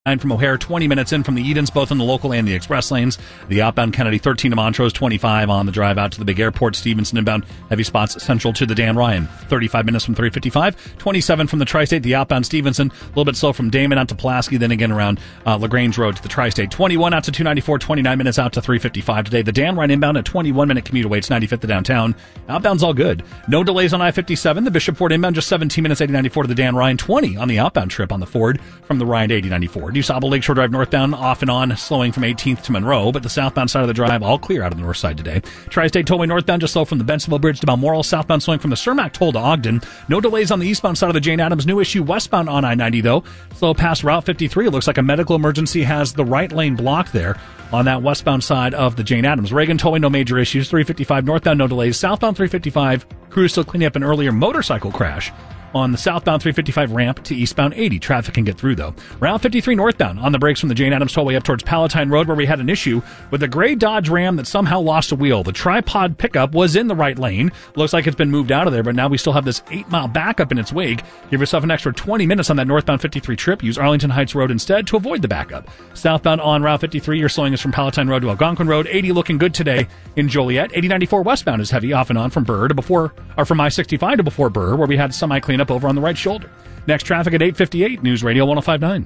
from O'Hare, 20 minutes in from the Edens, both in the local and the express lanes. The outbound Kennedy, 13 to Montrose, 25 on the drive out to the big airport. Stevenson inbound, heavy spots central to the Dan Ryan, 35 minutes from 355. 27 from the Tri-State, the outbound Stevenson, a little bit slow from Damon out to Pulaski, then again around LaGrange Road to the Tri-State. 21 out to 294, 29 minutes out to 355 today. The Dan Ryan inbound at 21-minute commute awaits 95th to downtown. Outbound's all good. No delays on I-57. The Bishop Ford inbound, just 17 minutes, 8094 to the Dan Ryan. 20 on the outbound trip on the Ford from the Ryan to 8094. DuSable Lakeshore Drive northbound off and on, slowing from 18th to Monroe, but the southbound side of the drive all clear out of the north side today. Tri-State Tollway northbound just slow from the Bensenville Bridge to Balmoral, southbound slowing from the Cermak Toll to Ogden. No delays on the eastbound side of the Jane Addams. New issue westbound on I-90 though. Slow past Route 53. It looks like a medical emergency has the right lane blocked there on that westbound side of the Jane Addams. Reagan Tollway, no major issues. 355 northbound, no delays. Southbound 355, crews still cleaning up an earlier motorcycle crash on the southbound 355 ramp to eastbound 80. Traffic can get through, though. Route 53 northbound on the brakes from the Jane Addams Tollway up towards Palatine Road, where we had an issue with a gray Dodge Ram that somehow lost a wheel. The tripod pickup was in the right lane. Looks like it's been moved out of there, but now we still have this 8-mile backup in its wake. Give yourself an extra 20 minutes on that northbound 53 trip. Use Arlington Heights Road instead to avoid the backup. Southbound on Route 53, you're slowing us from Palatine Road to Algonquin Road. 80 looking good today in Joliet. 8094 westbound is heavy off and on from Burr to before, or from I-65 to before Burr, where we had semi-cleanup over on the right shoulder. Next traffic at 8:58, News Radio 105.9.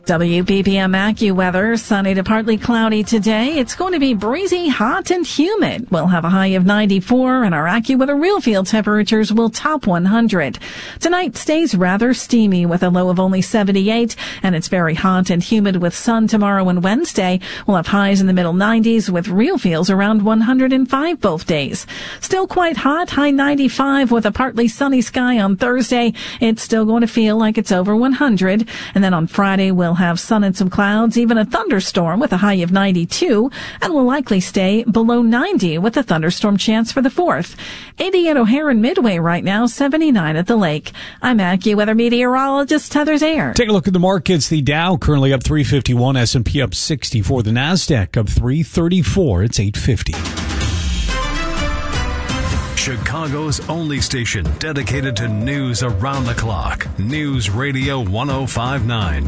WBBM AccuWeather, sunny to partly cloudy today. It's going to be breezy, hot, and humid. We'll have a high of 94, and our AccuWeather real field temperatures will top 100. Tonight stays rather steamy with a low of only 78, and it's very hot and humid with sun tomorrow and Wednesday. We'll have highs in the middle 90s with real feels around 105 both days. Still quite hot, high 95 with a partly sunny sky on Thursday. It's still going to feel like it's over 100, and then on Friday we'll have sun and some clouds, even a thunderstorm with a high of 92, and will likely stay below 90 with a thunderstorm chance for the 4th. 80 at O'Hare and Midway right now, 79 at the lake. I'm AccuWeather meteorologist Heather Zayer. Take a look at the markets. The Dow currently up 351, S&P up 64, the NASDAQ up 334. It's 850. Chicago's only station dedicated to news around the clock. News Radio 105.9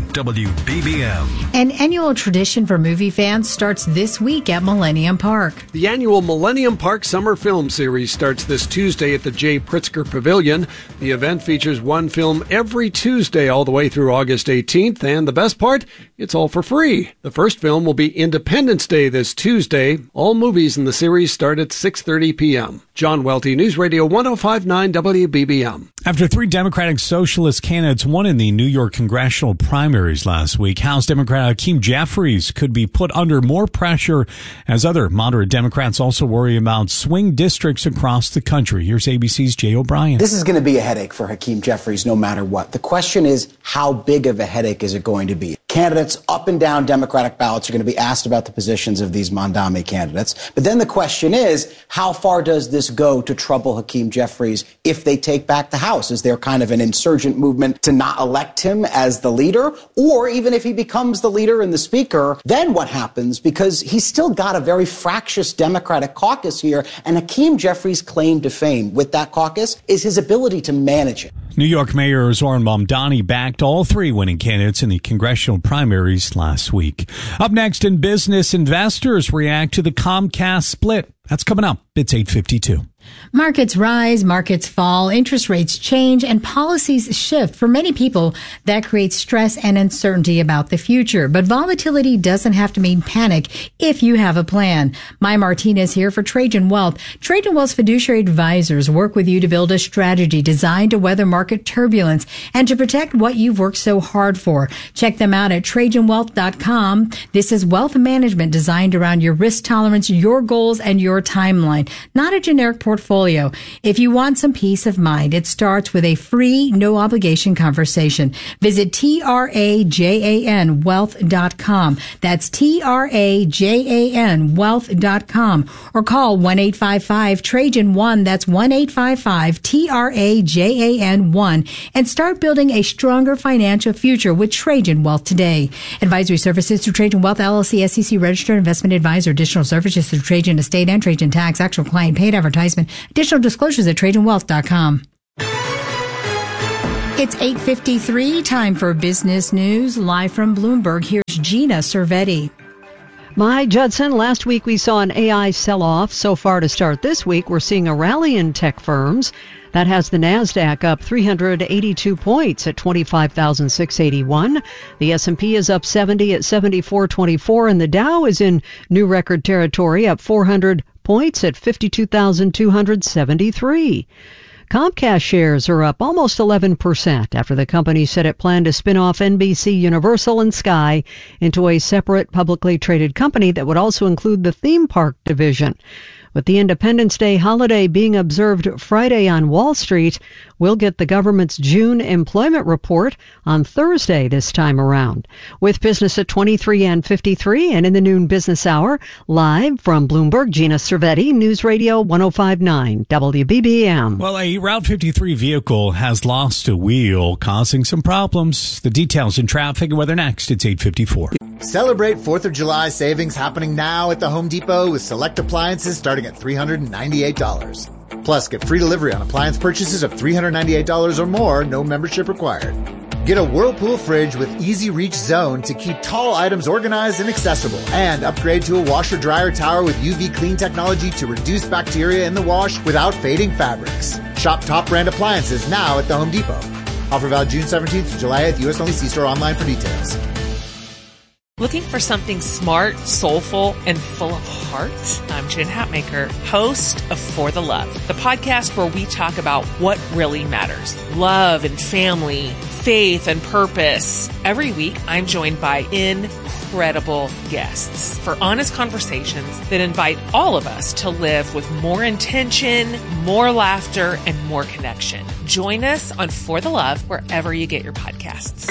WBBM. An annual tradition for movie fans starts this week at Millennium Park. The annual Millennium Park Summer Film Series starts this Tuesday at the J. Pritzker Pavilion. The event features one film every Tuesday all the way through August 18th, and the best part, it's all for free. The first film will be Independence Day this Tuesday. All movies in the series start at 6:30 p.m. John Welty, News Radio 105.9 WBBM. After 3 Democratic Socialist candidates won in the New York congressional primaries last week, House Democrat Hakeem Jeffries could be put under more pressure as other moderate Democrats also worry about swing districts across the country. Here's ABC's Jay O'Brien. This is going to be a headache for Hakeem Jeffries no matter what. The question is, how big of a headache is it going to be? Candidates up and down Democratic ballots are going to be asked about the positions of these Mondami candidates. But then the question is, how far does this go to trouble Hakeem Jeffries if they take back the House? Is there kind of an insurgent movement to not elect him as the leader? Or even if he becomes the leader and the speaker, then what happens? Because he's still got a very fractious Democratic caucus here, and Hakeem Jeffries' claim to fame with that caucus is his ability to manage it. New York Mayor Zohran Mamdani backed all 3 winning candidates in the congressional primaries last week. Up next in business, investors react to the Comcast split. That's coming up. It's 8:52. Markets rise, markets fall, interest rates change, and policies shift. For many people, that creates stress and uncertainty about the future. But volatility doesn't have to mean panic if you have a plan. Maya Martinez here for Trajan Wealth. Trajan Wealth's fiduciary advisors work with you to build a strategy designed to weather market turbulence and to protect what you've worked so hard for. Check them out at TrajanWealth.com. This is wealth management designed around your risk tolerance, your goals, and your timeline, not a generic portfolio. If you want some peace of mind, it starts with a free, no obligation conversation. Visit TRAJANwealth.com. That's TRAJANwealth.com, or call 1-855-TRAJAN1. That's 1-855-TRAJAN1, and start building a stronger financial future with Trajan Wealth today. Advisory services through Trajan Wealth LLC, SEC registered investment advisor. Additional services through Trajan Estate and Trajan Tax. Actual client paid advertisement. Additional disclosures at TrajanWealth.com. It's 8:53, time for business news. Live from Bloomberg, here's Gina Cervetti. My Judson, last week we saw an AI sell-off. So far to start this week, we're seeing a rally in tech firms. That has the NASDAQ up 382 points at 25,681. The S&P is up 70 at 7424, and the Dow is in new record territory, up 400 points at 52,273. Comcast shares are up almost 11% after the company said it planned to spin off NBC Universal and Sky into a separate publicly traded company that would also include the theme park division. With the Independence Day holiday being observed Friday on Wall Street, we'll get the government's June employment report on Thursday this time around. With business at 23 and 53 and in the noon business hour, live from Bloomberg, Gina Cervetti, News Radio 105.9 WBBM. Well, a Route 53 vehicle has lost a wheel, causing some problems. The details in traffic and weather next. It's 8:54. Celebrate 4th of July savings happening now at the Home Depot with select appliances starting at $398. Plus, get free delivery on appliance purchases of $398 or more, no membership required. Get a Whirlpool fridge with Easy Reach Zone to keep tall items organized and accessible. And upgrade to a washer-dryer tower with UV clean technology to reduce bacteria in the wash without fading fabrics. Shop top brand appliances now at the Home Depot. Offer valid June 17th to July 8th. U.S. only. See store online for details. Looking for something smart, soulful, and full of heart? I'm Jen Hatmaker, host of For the Love, the podcast where we talk about what really matters. Love and family, faith and purpose. Every week, I'm joined by incredible guests for honest conversations that invite all of us to live with more intention, more laughter, and more connection. Join us on For the Love wherever you get your podcasts.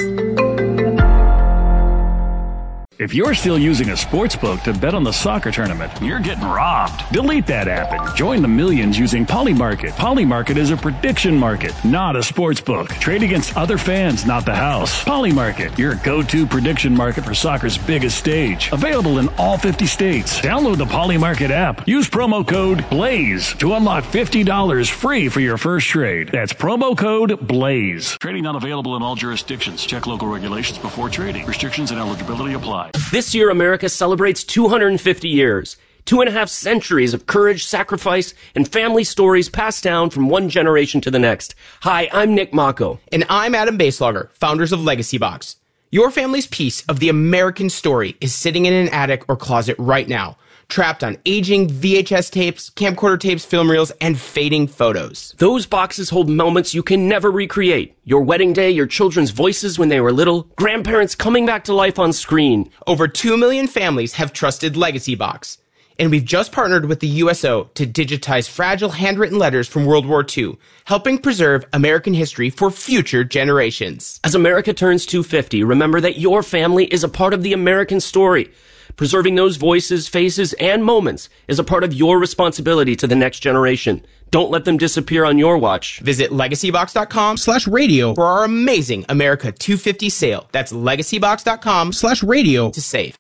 If you're still using a sportsbook to bet on the soccer tournament, you're getting robbed. Delete that app and join the millions using Polymarket. Polymarket is a prediction market, not a sportsbook. Trade against other fans, not the house. Polymarket, your go-to prediction market for soccer's biggest stage. Available in all 50 states. Download the Polymarket app. Use promo code BLAZE to unlock $50 free for your first trade. That's promo code BLAZE. Trading not available in all jurisdictions. Check local regulations before trading. Restrictions and eligibility apply. This year, America celebrates 250 years, 2.5 centuries of courage, sacrifice, and family stories passed down from one generation to the next. Hi, I'm Nick Mako. And I'm Adam Baselogger, founders of Legacy Box. Your family's piece of the American story is sitting in an attic or closet right now, trapped on aging VHS tapes, camcorder tapes, film reels, and fading photos. Those boxes hold moments you can never recreate. Your wedding day, your children's voices when they were little, grandparents coming back to life on screen. Over 2 million families have trusted Legacy Box. And we've just partnered with the USO to digitize fragile handwritten letters from World War II, helping preserve American history for future generations. As America turns 250, remember that your family is a part of the American story. Preserving those voices, faces, and moments is a part of your responsibility to the next generation. Don't let them disappear on your watch. Visit legacybox.com/radio for our amazing America 250 sale. That's legacybox.com/radio to save.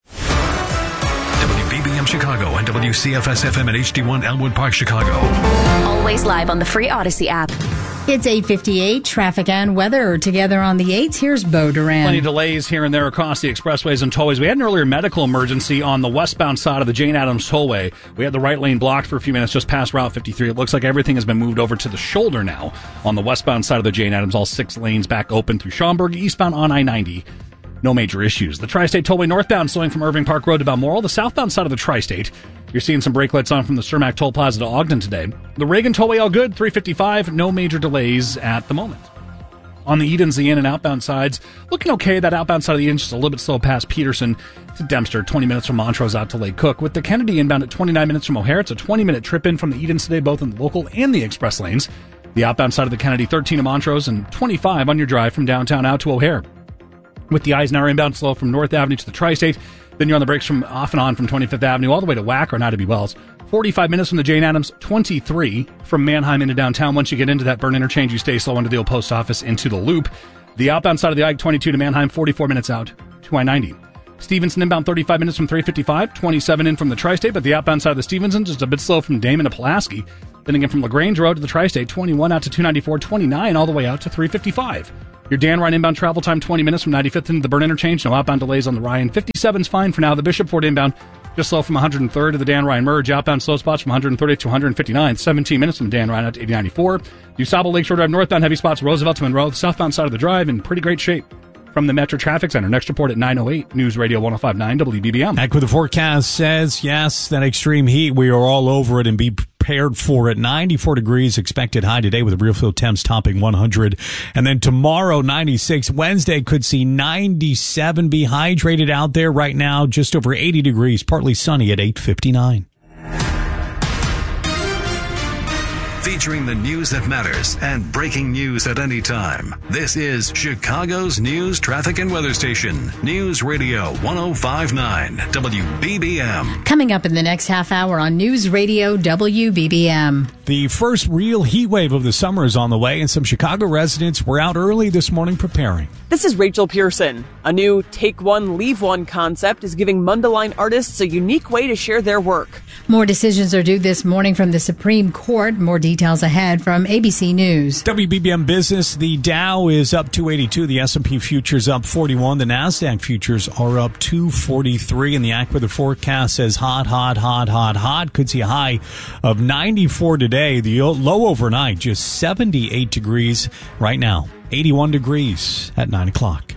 WBBM Chicago and WCFS-FM at HD1 Elmwood Park, Chicago. Always live on the free Odyssey app. It's 8:58, traffic and weather together on the 8s. Here's Bo Duran. Plenty of delays here and there across the expressways and tollways. We had an earlier medical emergency on the westbound side of the Jane Addams Tollway. We had the right lane blocked for a few minutes just past Route 53. It looks like everything has been moved over to the shoulder now on the westbound side of the Jane Addams. All 6 lanes back open through Schaumburg, eastbound on I-90. No major issues. The Tri-State Tollway northbound slowing from Irving Park Road to Balmoral. The southbound side of the Tri-State, you're seeing some brakelets on from the Cermak Toll Plaza to Ogden today. The Reagan Tollway all good, 355. No major delays at the moment. On the Edens, the in and outbound sides, looking okay. That outbound side of the Edens just a little bit slow past Peterson to Dempster, 20 minutes from Montrose out to Lake Cook. With the Kennedy inbound at 29 minutes from O'Hare, it's a 20-minute trip in from the Edens today, both in the local and the express lanes. The outbound side of the Kennedy, 13 to Montrose and 25 on your drive from downtown out to O'Hare. With the Eisenhower inbound slow from North Avenue to the Tri-State, then you're on the brakes from off and on from 25th Avenue all the way to WAC or now to be Wells. 45 minutes from the Jane Addams, 23 from Manheim into downtown. Once you get into that Burn interchange, you stay slow into the old post office into the loop. The outbound side of the I-22 to Manheim, 44 minutes out to I-90. Stevenson inbound 35 minutes from 355, 27 in from the Tri-State, but the outbound side of the Stevenson just a bit slow from Damon to Pulaski. Then again from LaGrange Road to the Tri-State, 21 out to 294, 29 all the way out to 355. Your Dan Ryan inbound travel time, 20 minutes from 95th into the Burn interchange. No outbound delays on the Ryan. 57's fine for now. The Bishop Ford inbound just slow from 103rd to the Dan Ryan merge. Outbound slow spots from 130th to 159th. 17 minutes from Dan Ryan out to 8094. DuSable Lakeshore Drive northbound heavy spots, Roosevelt to Monroe. The southbound side of the drive in pretty great shape. From the Metro Traffic Center. Next report at 9:08. News Radio 105.9 WBBM. Back with the forecast says, yes, that extreme heat, we are all over it and be prepared for it. 94 degrees expected high today with the real feel temps topping 100. And then tomorrow, 96. Wednesday could see 97. Be hydrated out there right now. Just over 80 degrees. Partly sunny at 8:59. Featuring the news that matters and breaking news at any time. This is Chicago's news, traffic, and weather station. News Radio 105.9 WBBM. Coming up in the next half hour on News Radio WBBM. The first real heat wave of the summer is on the way, and some Chicago residents were out early this morning preparing. This is Rachel Pearson. A new Take One, Leave One concept is giving Mundelein artists a unique way to share their work. More decisions are due this morning from the Supreme Court. More details ahead from ABC News. WBBM Business, the Dow is up 282. The S&P futures up 41. The NASDAQ futures are up 243. And the AccuWeather forecast says hot. Could see a high of 94 today. The low overnight, just 78 degrees right now. 81 degrees at 9 o'clock.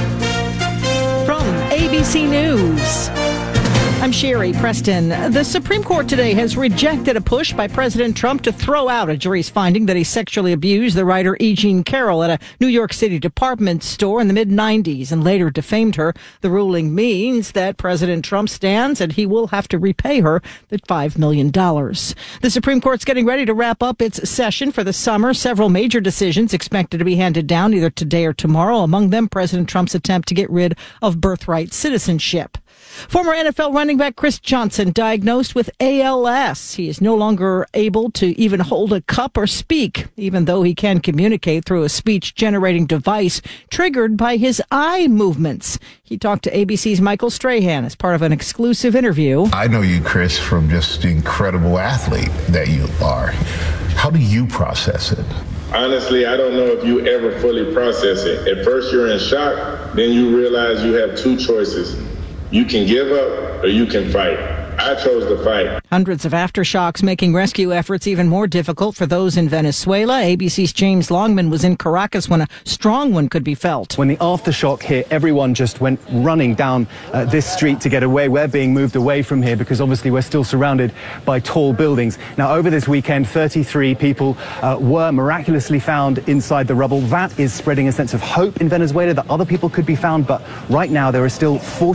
From ABC News, I'm Sherry Preston. The Supreme Court today has rejected a push by President Trump to throw out a jury's finding that he sexually abused the writer E. Jean Carroll at a New York City department store in the mid-'90s and later defamed her. The ruling means that President Trump stands and he will have to repay her the $5 million. The Supreme Court's getting ready to wrap up its session for the summer. Several major decisions expected to be handed down either today or tomorrow. Among them, President Trump's attempt to get rid of birthright citizenship. Former NFL running back Chris Johnson diagnosed with ALS. He is no longer able to even hold a cup or speak, even though he can communicate through a speech-generating device triggered by his eye movements. He talked to ABC's Michael Strahan as part of an exclusive interview. I know you, Chris, from just the incredible athlete that you are. How do you process it? Honestly, I don't know if you ever fully process it. At first, you're in shock. Then you realize you have two choices. You can give up or you can fight. I chose to fight. Hundreds of aftershocks making rescue efforts even more difficult for those in Venezuela. ABC's James Longman was in Caracas when a strong one could be felt. When the aftershock hit, everyone just went running down this street to get away. We're being moved away from here because obviously we're still surrounded by tall buildings. Now, over this weekend, 33 people were miraculously found inside the rubble. That is spreading a sense of hope in Venezuela that other people could be found. But right now, there are still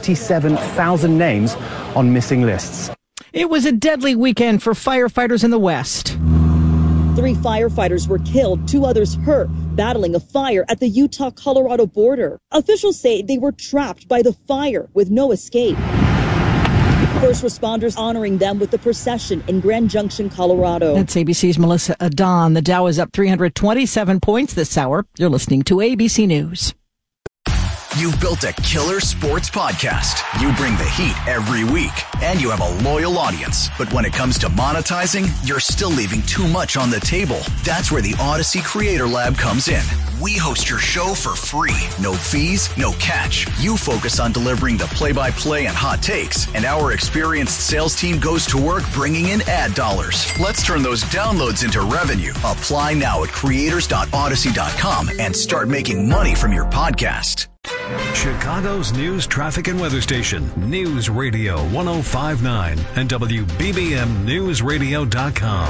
47,000 names on missing lists. It was a deadly weekend for firefighters in the West. 3 firefighters were killed, 2 others hurt, battling a fire at the Utah-Colorado border. Officials say they were trapped by the fire with no escape. First responders honoring them with the procession in Grand Junction, Colorado. That's ABC's Melissa Adon. The Dow is up 327 points this hour. You're listening to ABC News. You've built a killer sports podcast. You bring the heat every week, and you have a loyal audience. But when it comes to monetizing, you're still leaving too much on the table. That's where the Odyssey Creator Lab comes in. We host your show for free. No fees, no catch. You focus on delivering the play-by-play and hot takes, and our experienced sales team goes to work bringing in ad dollars. Let's turn those downloads into revenue. Apply now at creators.odyssey.com and start making money from your podcast. Chicago's news, traffic, and weather station. News Radio 105.9 and WBBMNewsRadio.com.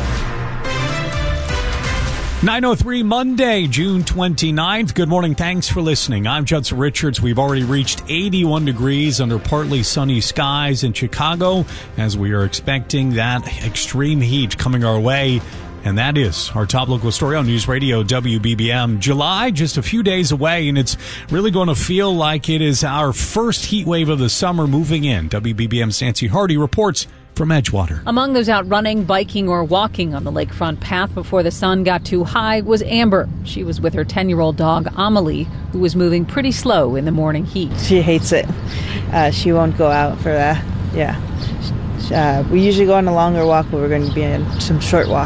9:03 Monday, June 29th. Good morning. Thanks for listening. I'm Judson Richards. We've already reached 81 degrees under partly sunny skies in Chicago as we are expecting that extreme heat coming our way. And that is our top local story on News Radio WBBM. July, just a few days away, and it's really going to feel like it is our first heat wave of the summer moving in. WBBM's Nancy Hardy reports from Edgewater. Among those out running, biking, or walking on the lakefront path before the sun got too high was Amber. She was with her 10-year-old dog, Amelie, who was moving pretty slow in the morning heat. She hates it. She won't go out for that. Yeah. We usually go on a longer walk, but we're going to be in some short walks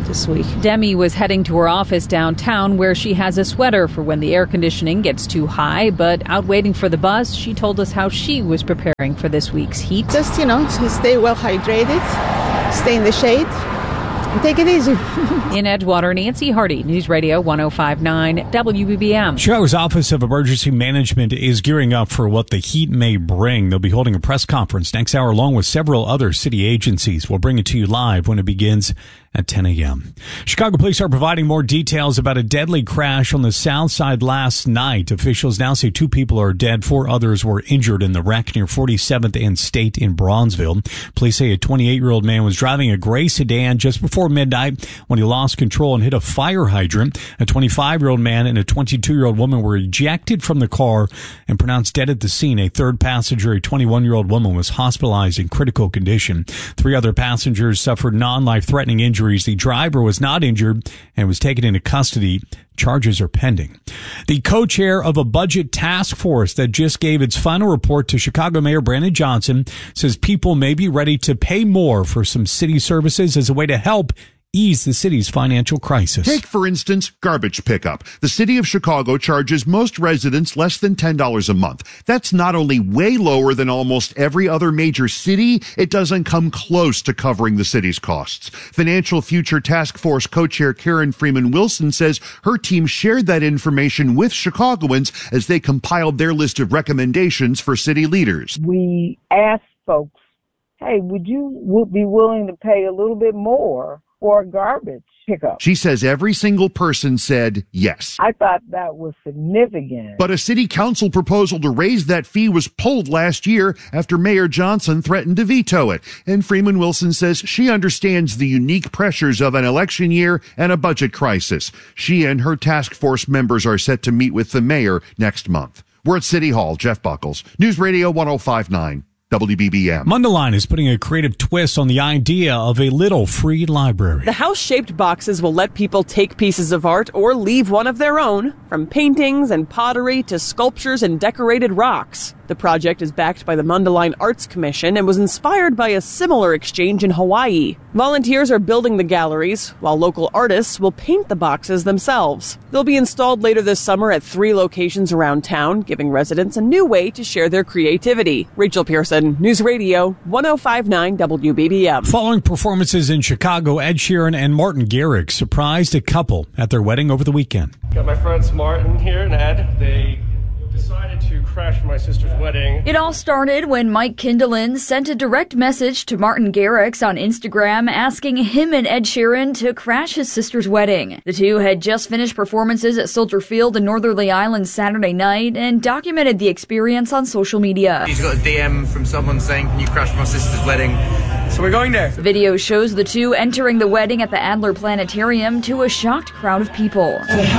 this week. Demi was heading to her office downtown where she has a sweater for when the air conditioning gets too high, but out waiting for the bus, she told us how she was preparing for this week's heat. Just, stay well hydrated, stay in the shade, and take it easy. In Edgewater, Nancy Hardy, News Radio 105.9 WBBM. Chicago's Office of Emergency Management is gearing up for what the heat may bring. They'll be holding a press conference next hour along with several other city agencies. We'll bring it to you live when it begins at 10 a.m. Chicago police are providing more details about a deadly crash on the south side last night. Officials now say 2 people are dead. 4 others were injured in the wreck near 47th and State in Bronzeville. Police say a 28-year-old man was driving a gray sedan just before midnight when he lost control and hit a fire hydrant. A 25-year-old man and a 22-year-old woman were ejected from the car and pronounced dead at the scene. A third passenger, a 21-year-old woman, was hospitalized in critical condition. 3 other passengers suffered non-life-threatening injuries. The driver was not injured and was taken into custody. Charges are pending. The co-chair of a budget task force that just gave its final report to Chicago Mayor Brandon Johnson says people may be ready to pay more for some city services as a way to help ease the city's financial crisis. Take, for instance, garbage pickup. The city of Chicago charges most residents less than $10 a month. That's not only way lower than almost every other major city, it doesn't come close to covering the city's costs. Financial Future Task Force co-chair Karen Freeman Wilson says her team shared that information with Chicagoans as they compiled their list of recommendations for city leaders. We asked folks, hey, would you be willing to pay a little bit more for garbage pickup? She says every single person said yes. I thought that was significant. But a city council proposal to raise that fee was pulled last year after Mayor Johnson threatened to veto it. And Freeman Wilson says she understands the unique pressures of an election year and a budget crisis. She and her task force members are set to meet with the mayor next month. We're at City Hall. Jeff Buckles, News Radio 105.9. WBBM. Mundelein is putting a creative twist on the idea of a little free library. The house-shaped boxes will let people take pieces of art or leave one of their own, from paintings and pottery to sculptures and decorated rocks. The project is backed by the Mundelein Arts Commission and was inspired by a similar exchange in Hawaii. Volunteers are building the galleries, while local artists will paint the boxes themselves. They'll be installed later this summer at 3 locations around town, giving residents a new way to share their creativity. Rachel Pearson, News Radio 105.9 WBBM. Following performances in Chicago, Ed Sheeran and Martin Garrix surprised a couple at their wedding over the weekend. Got my friends Martin here and Ed. They decided to crash my sister's wedding. It all started when Mike Kindlin sent a direct message to Martin Garrix on Instagram asking him and Ed Sheeran to crash his sister's wedding. The two had just finished performances at Soldier Field in Northerly Island Saturday night and documented the experience on social media. He's got a DM from someone saying, "Can you crash my sister's wedding?" So we're going there. The video shows the two entering the wedding at the Adler Planetarium to a shocked crowd of people.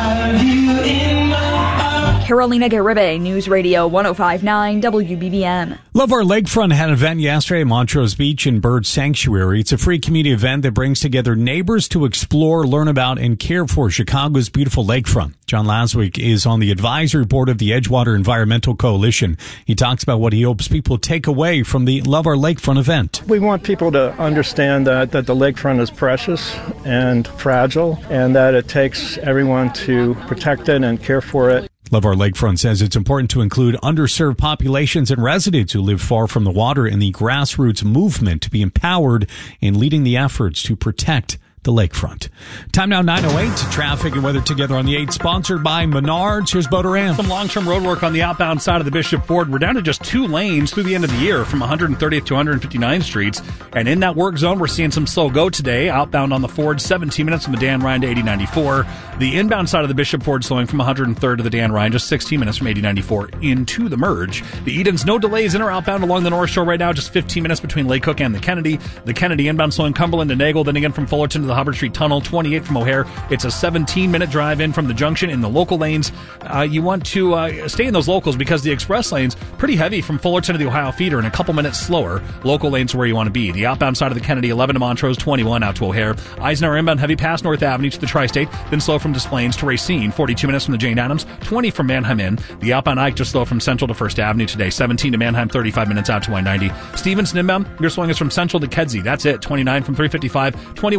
Carolina Garibay, News Radio 105.9 WBBM. Love Our Lakefront had an event yesterday at Montrose Beach and Bird Sanctuary. It's a free community event that brings together neighbors to explore, learn about, and care for Chicago's beautiful lakefront. John Laswick is on the advisory board of the Edgewater Environmental Coalition. He talks about what he hopes people take away from the Love Our Lakefront event. We want people to understand that the lakefront is precious and fragile, and that it takes everyone to protect it and care for it. Love Our Lakefront says it's important to include underserved populations and residents who live far from the water in the grassroots movement to be empowered in leading the efforts to protect the lakefront. Time now 9:08. Traffic and weather together on the 8, sponsored by Menards. Here's Bo Duran. Some long-term road work on the outbound side of the Bishop Ford. We're down to just 2 lanes through the end of the year from 130th to 159th Streets. And in that work zone, we're seeing some slow go today. Outbound on the Ford, 17 minutes from the Dan Ryan to 8094. The inbound side of the Bishop Ford slowing from 103rd to the Dan Ryan, just 16 minutes from 8094 into the merge. The Edens, no delays in or outbound along the North Shore right now, just 15 minutes between Lake Cook and the Kennedy. The Kennedy inbound slowing Cumberland to Nagel, then again from Fullerton to the Hubbard Street Tunnel, 28 from O'Hare. It's a 17-minute drive in from the junction in the local lanes. You want to stay in those locals because the express lanes pretty heavy from Fullerton to the Ohio Feeder and a couple minutes slower. Local lanes are where you want to be. The outbound side of the Kennedy, 11 to Montrose, 21 out to O'Hare. Eisenhower inbound heavy past North Avenue to the Tri-State, then slow from Des Plaines to Racine, 42 minutes from the Jane Addams, 20 from Manheim in. The outbound Ike just slow from Central to First Avenue today, 17 to Manheim, 35 minutes out to I-90. Stevenson inbound, you're slowing us from Central to Kedzie. That's it, 29 from 355, 21 in from the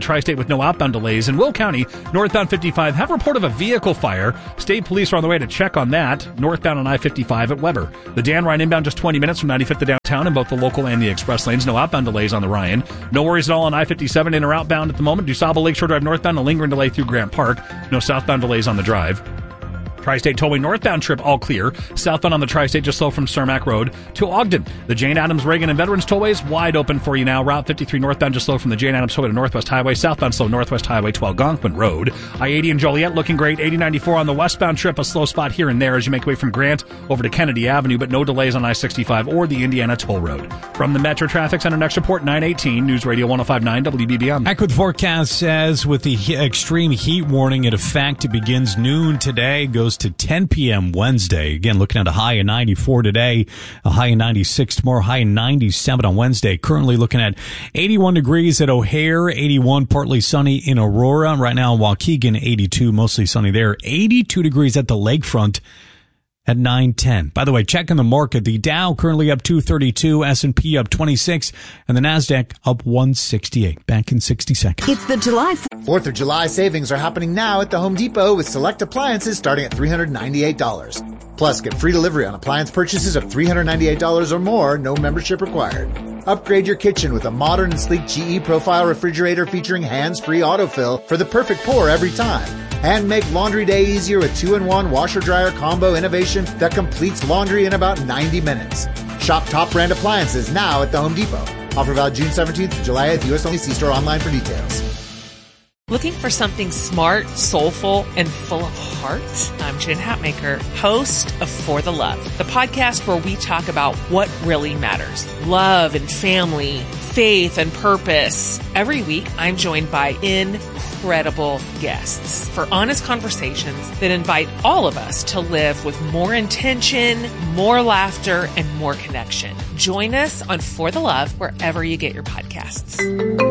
Tri-State with no outbound delays. In Will County, northbound 55 have a report of a vehicle fire. State police are on the way to check on that. Northbound on I-55 at Weber. The Dan Ryan inbound just 20 minutes from 95th to downtown in both the local and the express lanes. No outbound delays on the Ryan. No worries at all on I-57 in or outbound at the moment. DuSable Lakeshore Drive northbound, a lingering delay through Grant Park. No southbound delays on the drive. Tri-State Tollway northbound trip all clear. Southbound on the Tri-State just slow from Cermak Road to Ogden. The Jane Addams, Reagan, and Veterans Tollways wide open for you now. Route 53 northbound just slow from the Jane Addams Tollway to Northwest Highway. Southbound slow Northwest Highway to Algonquin Road. I-80 and Joliet looking great. 80-94 on the westbound trip, a slow spot here and there as you make way from Grant over to Kennedy Avenue, but no delays on I-65 or the Indiana Toll Road. From the Metro Traffic Center, next report 9:18 News Radio 105.9 WBBM. AccuWeather forecast says with the extreme heat warning in effect, it begins noon today, goes to 10 p.m. Wednesday. Again, looking at a high of 94 today, a high of 96 tomorrow, high of 97 on Wednesday. Currently looking at 81 degrees at O'Hare, 81 partly sunny in Aurora. Right now in Waukegan, 82 mostly sunny there, 82 degrees at the lakefront at 9:10. By the way, checking the market, the Dow currently up 232, S&P up 26, and the NASDAQ up 168. Back in 60 seconds. It's the July 4th of July savings are happening now at the Home Depot with select appliances starting at $398. Plus, get free delivery on appliance purchases of $398 or more, no membership required. Upgrade your kitchen with a modern and sleek GE Profile refrigerator featuring hands-free autofill for the perfect pour every time. And make laundry day easier with 2-in-1 washer-dryer combo innovation that completes laundry in about 90 minutes. Shop top brand appliances now at the Home Depot. Offer valid June 17th to July 8th. U.S. only. See store online for details. Looking for something smart, soulful, and full of heart? I'm Jen Hatmaker, host of For the Love, the podcast where we talk about what really matters. Love and family, faith and purpose. Every week, I'm joined by incredible guests for honest conversations that invite all of us to live with more intention, more laughter, and more connection. Join us on For the Love wherever you get your podcasts.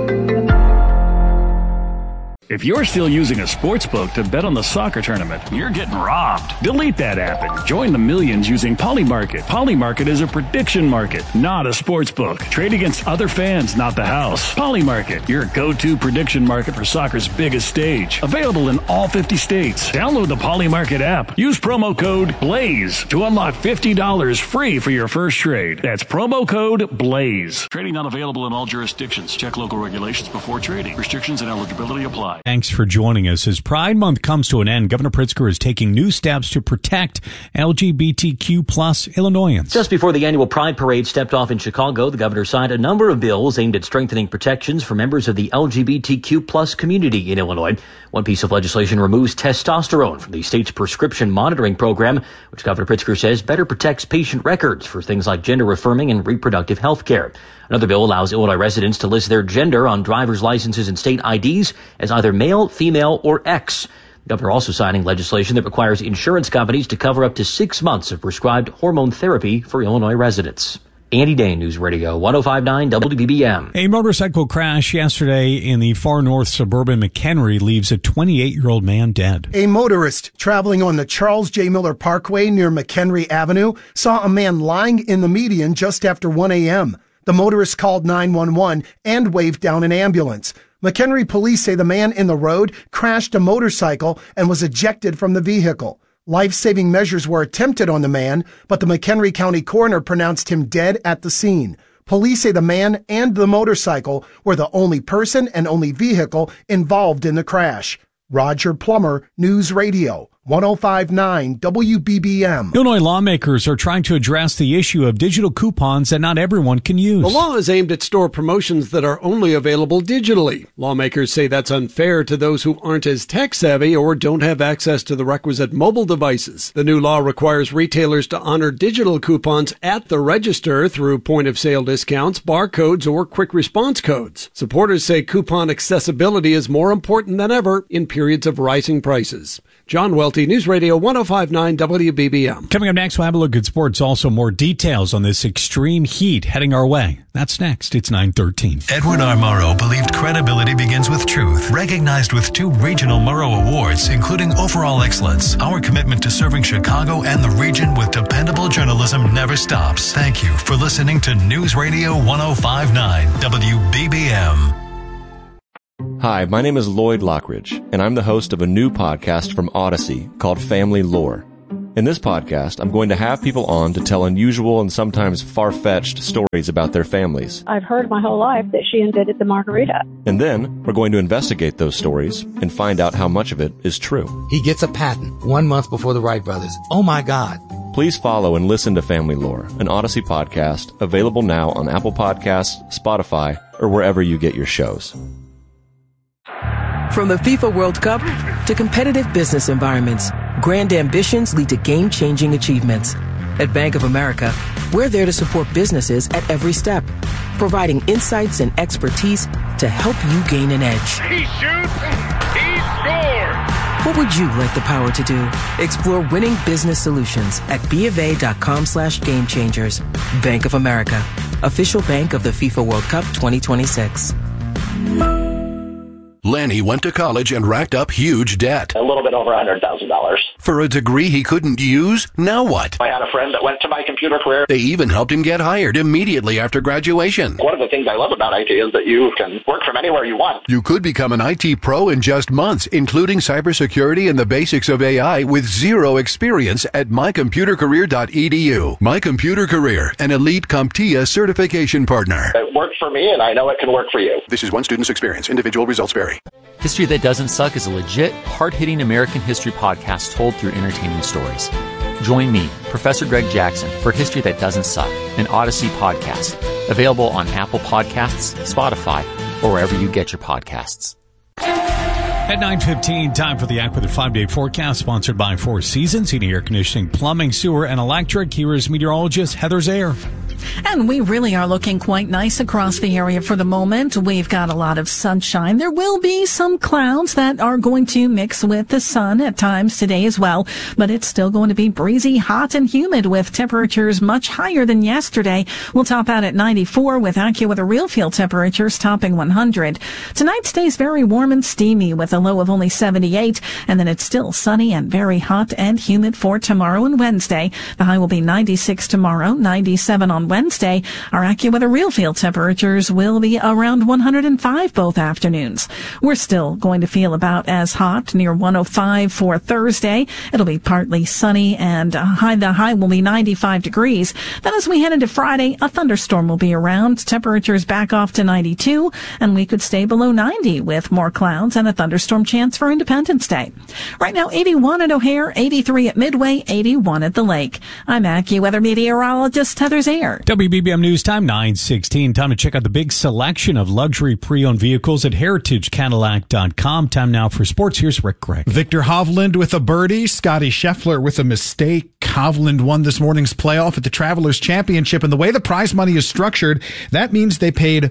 If you're still using a sportsbook to bet on the soccer tournament, you're getting robbed. Delete that app and join the millions using Polymarket. Polymarket is a prediction market, not a sportsbook. Trade against other fans, not the house. Polymarket, your go-to prediction market for soccer's biggest stage. Available in all 50 states. Download the Polymarket app. Use promo code BLAZE to unlock $50 free for your first trade. That's promo code BLAZE. Trading not available in all jurisdictions. Check local regulations before trading. Restrictions and eligibility apply. Thanks for joining us. As Pride Month comes to an end, Governor Pritzker is taking new steps to protect LGBTQ plus Illinoisans. Just before the annual Pride Parade stepped off in Chicago, the governor signed a number of bills aimed at strengthening protections for members of the LGBTQ plus community in Illinois. One piece of legislation removes testosterone from the state's prescription monitoring program, which Governor Pritzker says better protects patient records for things like gender affirming and reproductive health care. Another bill allows Illinois residents to list their gender on driver's licenses and state IDs as either male, female, or X. The governor also signing legislation that requires insurance companies to cover up to 6 months of prescribed hormone therapy for Illinois residents. Andy Dane, News Radio 105.9 WBBM. A motorcycle crash yesterday in the far north suburban McHenry leaves a 28-year-old man dead. A motorist traveling on the Charles J. Miller Parkway near McHenry Avenue saw a man lying in the median just after 1 a.m. The motorist called 911 and waved down an ambulance. McHenry police say the man in the road crashed a motorcycle and was ejected from the vehicle. Life-saving measures were attempted on the man, but the McHenry County coroner pronounced him dead at the scene. Police say the man and the motorcycle were the only person and only vehicle involved in the crash. Roger Plummer, News Radio 105.9 WBBM. Illinois lawmakers are trying to address the issue of digital coupons that not everyone can use. The law is aimed at store promotions that are only available digitally. Lawmakers say that's unfair to those who aren't as tech-savvy or don't have access to the requisite mobile devices. The new law requires retailers to honor digital coupons at the register through point-of-sale discounts, barcodes, or quick response codes. Supporters say coupon accessibility is more important than ever in periods of rising prices. John Welty, News Radio 105.9 WBBM. Coming up next, we'll have a look at sports. Also, more details on this extreme heat heading our way. That's next. It's 9:13. Edward R. Murrow believed credibility begins with truth. Recognized with 2 regional Murrow Awards, including overall excellence, our commitment to serving Chicago and the region with dependable journalism never stops. Thank you for listening to News Radio 105.9 WBBM. Hi, my name is Lloyd Lockridge, and I'm the host of a new podcast from Odyssey called Family Lore. In this podcast, I'm going to have people on to tell unusual and sometimes far-fetched stories about their families. I've heard my whole life that she invented the margarita. And then, we're going to investigate those stories and find out how much of it is true. He gets a patent 1 month before the Wright brothers. Oh my God. Please follow and listen to Family Lore, an Odyssey podcast, available now on Apple Podcasts, Spotify, or wherever you get your shows. From the FIFA World Cup to competitive business environments, grand ambitions lead to game-changing achievements. At Bank of America, we're there to support businesses at every step, providing insights and expertise to help you gain an edge. He shoots, he scores! What would you like the power to do? Explore winning business solutions at BofA.com/gamechangers. Bank of America, official bank of the FIFA World Cup 2026. Lanny went to college and racked up huge debt. A little bit over $100,000. For a degree he couldn't use? Now what? I had a friend that went to My Computer Career. They even helped him get hired immediately after graduation. One of the things I love about IT is that you can work from anywhere you want. You could become an IT pro in just months, including cybersecurity and the basics of AI with zero experience at mycomputercareer.edu. My Computer Career, an elite CompTIA certification partner. It worked for me, and I know it can work for you. This is one student's experience. Individual results vary. History That Doesn't Suck is a legit, hard-hitting American history podcast told through entertaining stories. Join me, Professor Greg Jackson, for History That Doesn't Suck, an Odyssey podcast, available on Apple Podcasts, Spotify, or wherever you get your podcasts. At 9:15, time for the AccuWeather 5-day forecast, sponsored by Four Seasons, heating, air conditioning, plumbing, sewer, and electric. Here is meteorologist Heather Zayer. And we really are looking quite nice across the area for the moment. We've got a lot of sunshine. There will be some clouds that are going to mix with the sun at times today as well, but it's still going to be breezy, hot, and humid with temperatures much higher than yesterday. We'll top out at 94 with AccuWeather real field temperatures topping 100. Tonight stays very warm and steamy with a low of only 78, and then it's still sunny and very hot and humid for tomorrow and Wednesday. The high will be 96 tomorrow, 97 on Wednesday. Our AccuWeather real field temperatures will be around 105 both afternoons. We're still going to feel about as hot, near 105 for Thursday. It'll be partly sunny and the high will be 95 degrees. Then as we head into Friday, a thunderstorm will be around. Temperatures back off to 92, and we could stay below 90 with more clouds and a thunderstorm chance for Independence Day. Right now, 81 at O'Hare, 83 at Midway, 81 at the Lake. I'm AccuWeather meteorologist Heather Zayer. WBBM News Time, 9:16. Time to check out the big selection of luxury pre-owned vehicles at heritagecadillac.com. Time now for sports. Here's Rick Gregg. Victor Hovland with a birdie. Scotty Scheffler with a mistake. Hovland won this morning's playoff at the Travelers Championship. And the way the prize money is structured, that means they played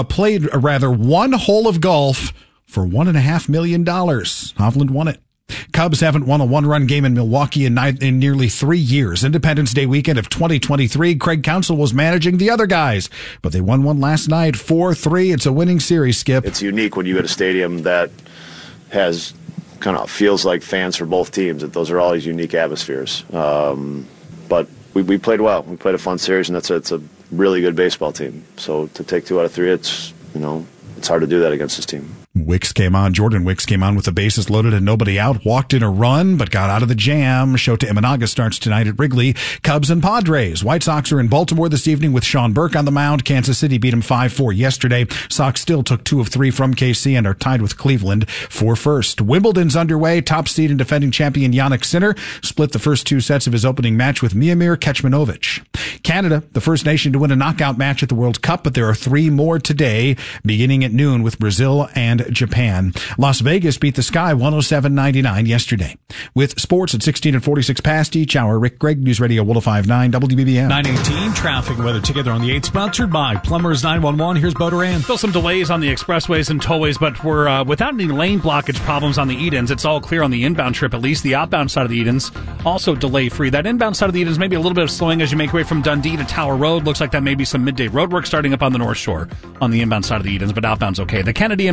one hole of golf for $1.5 million. Hovland won it. Cubs haven't won a one-run game in Milwaukee in nearly 3 years. Independence Day weekend of 2023, Craig Counsell was managing the other guys, but they won one last night, 4-3. It's a winning series, Skip. It's unique when you get a stadium that has kind of feels like fans for both teams. That those are always unique atmospheres. But we played well. We played a fun series, and it's a really good baseball team. So to take 2 out of 3, it's hard to do that against this team. Jordan Wicks came on with the bases loaded and nobody out, walked in a run, but got out of the jam. Shota Imanaga starts tonight at Wrigley. Cubs and Padres. White Sox are in Baltimore this evening with Sean Burke on the mound. Kansas City beat him 5-4 yesterday. Sox still took 2 of 3 from KC and are tied with Cleveland for first. Wimbledon's underway. Top seed and defending champion Jannik Sinner split the first 2 sets of his opening match with Miomir Kecmanovic. Canada, the first nation to win a knockout match at the World Cup, but there are 3 more today, beginning at noon with Brazil and Japan. Las Vegas beat the Sky 107-99 yesterday. With sports at 16 and 46 past each hour, Rick Gregg, News Radio 105.9 WBBM. 9:18, traffic and weather together on the 8, sponsored by Plumbers 911. Here's Bo Duran. Still some delays on the expressways and tollways, but we're without any lane blockage problems on the Edens. It's all clear on the inbound trip, at least. The outbound side of the Edens, also delay-free. That inbound side of the Edens, maybe a little bit of slowing as you make way from Dundee to Tower Road. Looks like that may be some midday road work starting up on the North Shore on the inbound side of the Edens, but outbound's okay. The Kennedy inbound 20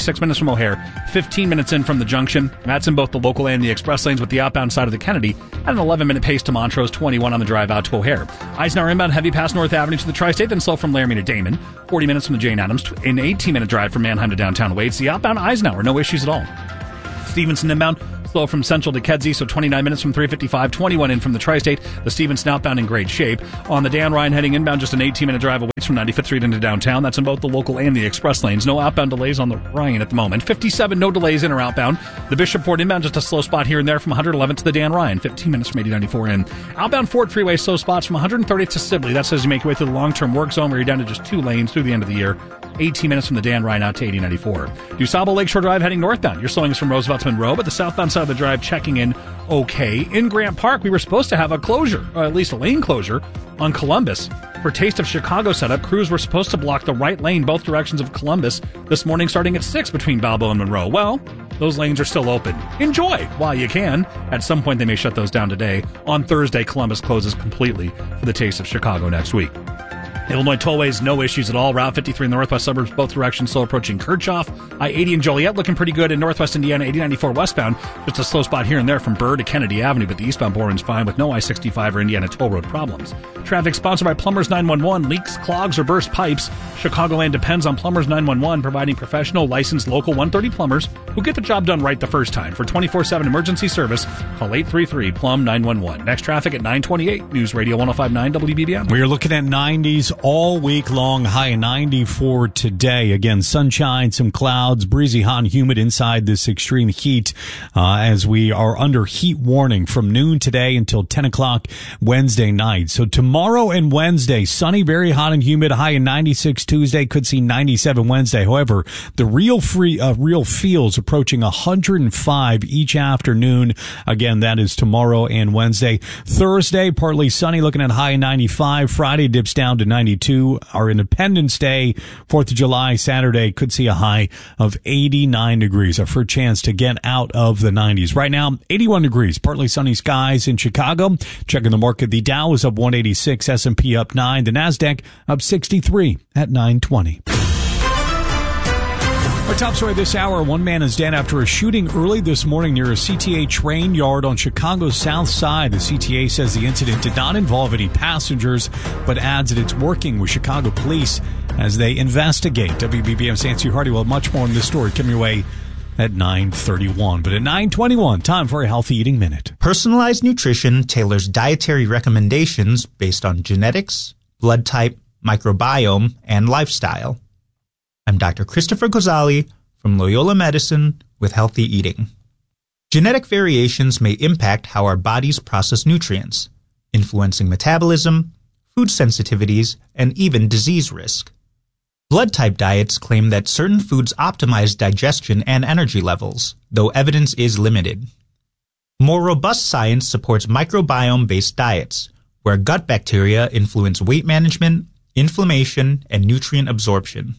26 minutes from O'Hare, 15 minutes in from the junction. That's in both the local and the express lanes with the outbound side of the Kennedy at an 11-minute pace to Montrose, 21 on the drive out to O'Hare. Eisenhower inbound heavy past North Avenue to the Tri-State, then slow from Laramie to Damon. 40 minutes from the Jane Addams, an 18-minute drive from Manheim to downtown Waits. The outbound Eisenhower, no issues at all. Stevenson inbound, slow from Central to Kedzie, so 29 minutes from 355, 21 in from the Tri-State. The Stevenson outbound in great shape. On the Dan Ryan heading inbound, just an 18-minute drive away from 95th Street into downtown. That's in both the local and the express lanes. No outbound delays on the Ryan at the moment. 57, no delays in or outbound. The Bishop Ford inbound, just a slow spot here and there from 111th to the Dan Ryan. 15 minutes from 8094 in. Outbound Ford Freeway, slow spots from 130th to Sibley. That's as you make your way through the long-term work zone where you're down to just 2 lanes through the end of the year. 18 minutes from the Dan Ryan out to 8094. DuSable Lakeshore Drive heading northbound. You're slowing us from Roosevelt's Monroe, but the southbound side of the drive checking in okay. In Grant Park, we were supposed to have a closure, or at least a lane closure, on Columbus. For Taste of Chicago setup, crews were supposed to block the right lane both directions of Columbus this morning starting at 6 between Balboa and Monroe. Well, those lanes are still open. Enjoy while you can. At some point, they may shut those down today. On Thursday, Columbus closes completely for the Taste of Chicago next week. Illinois tollways, no issues at all. Route 53 in the northwest suburbs, both directions, slow approaching Kirchhoff. I-80 and Joliet looking pretty good in northwest Indiana. 8094 westbound, just a slow spot here and there from Burr to Kennedy Avenue, but the eastbound Bourne's fine with no I-65 or Indiana toll road problems. Traffic sponsored by Plumbers 911. Leaks, clogs, or burst pipes. Chicagoland depends on Plumbers 911, providing professional, licensed, local 130 plumbers who get the job done right the first time. For 24/7 emergency service, call 833-PLUM-911. Next traffic at 928. News Radio 105.9 WBBM. We are looking at 90s all week long, high of 94 today. Again, sunshine, some clouds, breezy, hot and humid inside this extreme heat as we are under heat warning from noon today until 10 o'clock Wednesday night. So tomorrow and Wednesday, sunny, very hot and humid, high in 96 Tuesday, could see 97 Wednesday. However, the real feels approaching 105 each afternoon. Again, that is tomorrow and Wednesday. Thursday, partly sunny, looking at high in 95. Friday dips down to 92. Our Independence Day, 4th of July, Saturday, could see a high of 89 degrees. Our first chance to get out of the 90s. Right now, 81 degrees, partly sunny skies in Chicago. Checking the market, the Dow is up 186, S&P up 9, the NASDAQ up 63 at 920. Our top story this hour, one man is dead after a shooting early this morning near a CTA train yard on Chicago's south side. The CTA says the incident did not involve any passengers, but adds that it's working with Chicago police as they investigate. WBBM's Nancy Hardy will have much more on this story coming your way at 9:31. But at 9:21, time for a Healthy Eating Minute. Personalized nutrition tailors dietary recommendations based on genetics, blood type, microbiome, and lifestyle. I'm Dr. Christopher Gozali from Loyola Medicine with Healthy Eating. Genetic variations may impact how our bodies process nutrients, influencing metabolism, food sensitivities, and even disease risk. Blood type diets claim that certain foods optimize digestion and energy levels, though evidence is limited. More robust science supports microbiome-based diets, where gut bacteria influence weight management, inflammation, and nutrient absorption.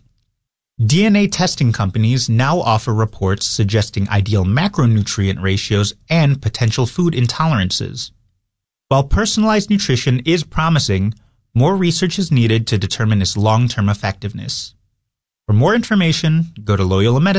DNA testing companies now offer reports suggesting ideal macronutrient ratios and potential food intolerances. While personalized nutrition is promising, more research is needed to determine its long-term effectiveness. For more information, go to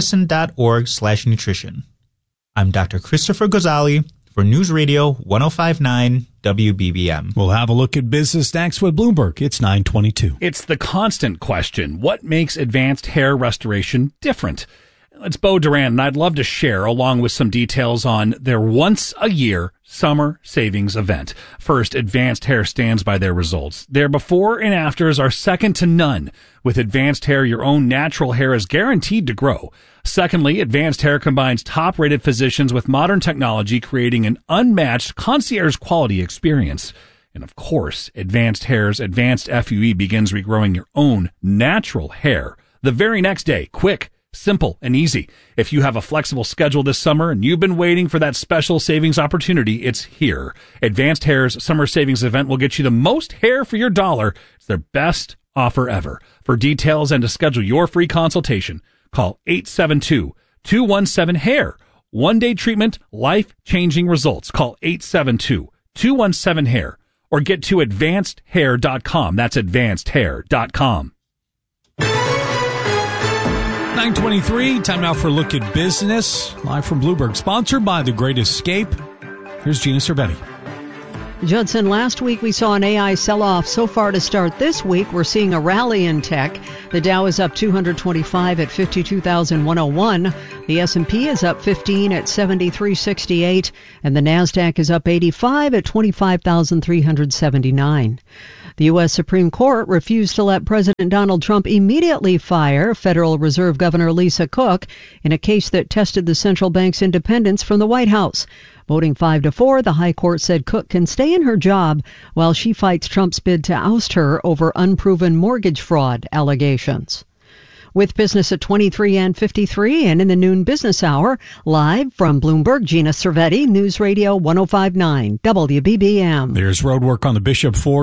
loyolamedicine.org/nutrition. I'm Dr. Christopher Gozali for News Radio 105.9 WBBM. We'll have a look at business next with Bloomberg. It's 9:22. It's the constant question. What makes advanced hair restoration different? It's Bo Duran, and I'd love to share, along with some details on their once-a-year summer savings event. First, Advanced Hair stands by their results. Their before and afters are second to none. With Advanced Hair, your own natural hair is guaranteed to grow. Secondly, Advanced Hair combines top-rated physicians with modern technology, creating an unmatched concierge-quality experience. And of course, Advanced Hair's Advanced FUE begins regrowing your own natural hair the very next day. Quick, simple, and easy. If you have a flexible schedule this summer and you've been waiting for that special savings opportunity, it's here. Advanced Hair's summer savings event will get you the most hair for your dollar. It's their best offer ever. For details and to schedule your free consultation, call 872-217-HAIR. One-day treatment, life-changing results. Call 872-217-HAIR or get to advancedhair.com. That's advancedhair.com. 9:23, time now for a look at business. Live from Bloomberg, sponsored by The Great Escape. Here's Gina Cervetti. Judson, last week we saw an AI sell-off. So far to start this week, we're seeing a rally in tech. The Dow is up 225 at 52,101. The S&P is up 15 at 7368. And the NASDAQ is up 85 at 25,379. The U.S. Supreme Court refused to let President Donald Trump immediately fire Federal Reserve Governor Lisa Cook in a case that tested the central bank's independence from the White House. Voting 5-4, the High Court said Cook can stay in her job while she fights Trump's bid to oust her over unproven mortgage fraud allegations. With business at 23 and 53 and in the noon business hour, live from Bloomberg, Gina Cervetti, News Radio 105.9 WBBM. There's road work on the Bishop Ford